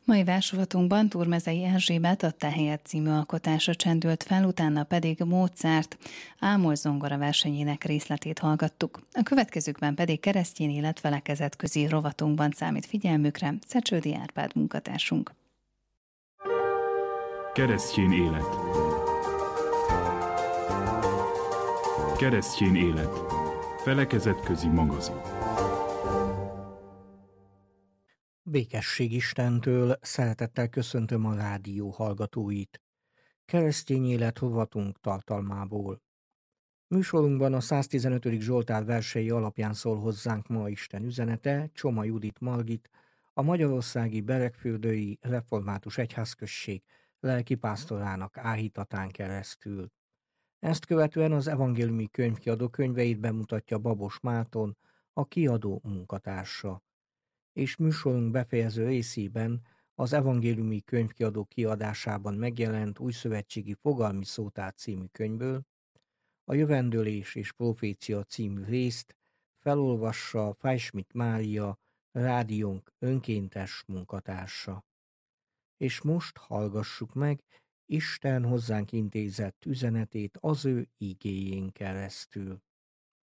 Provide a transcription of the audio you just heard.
Mai versrovatunkban Turmezei Erzsébet a Te helyed című alkotása csendült fel, utána pedig Mozart Ámol zongora versenyének részletét hallgattuk. A következőkben pedig keresztény élet felekezetközi rovatunkban számít figyelmükre Szecsődi Árpád munkatársunk. Keresztény élet. Keresztény élet. Felekezetközi magazin. Békesség Istentől, szeretettel köszöntöm a rádió hallgatóit. Keresztény élet rovatunk tartalmából. Műsorunkban a 115. Zsoltár versei alapján szól hozzánk ma Isten üzenete, Csoma Judit Margit, a magyarországi Beregfürdői Református Egyházközség lelkipásztorának áhítatán keresztül. Ezt követően az evangéliumi könyvkiadó könyveit bemutatja Babos Márton, a kiadó munkatársa. És műsorunk befejező részében az evangéliumi könyvkiadó kiadásában megjelent Újszövetségi Fogalmi Szótár című könyvből a Jövendőlés és Profécia című részt felolvassa Fájschmidt Mária, rádiónk önkéntes munkatársa. És most hallgassuk meg Isten hozzánk intézett üzenetét az ő igéjén keresztül.